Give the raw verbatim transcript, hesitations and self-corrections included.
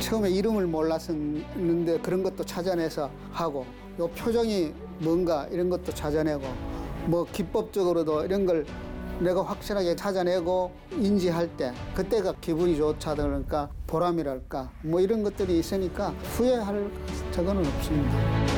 처음에 이름을 몰랐었는데 그런 것도 찾아내서 하고, 요 표정이 뭔가 이런 것도 찾아내고, 뭐 기법적으로도 이런 걸 내가 확실하게 찾아내고 인지할 때 그때가 기분이 좋다, 그러니까 보람이랄까 뭐 이런 것들이 있으니까 후회할 적은 없습니다.